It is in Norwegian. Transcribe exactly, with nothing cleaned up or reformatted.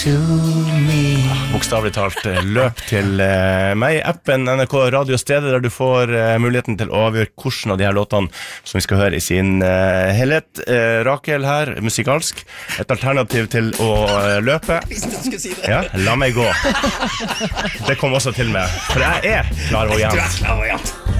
to me. Bokstavlig talt, løp til uh, meg, appen N R K Radio, stedet der du får uh, muligheten til å avgjøre hvordan av de her låtene som vi skal høre i sin uh, helhet. Uh, Rakel her, musikalsk, et alternativ til å uh, løpe. Hvis du skulle si det. Ja, la meg gå. Det kom også til meg, for jeg er klarvoyant. Du er klarvoyant.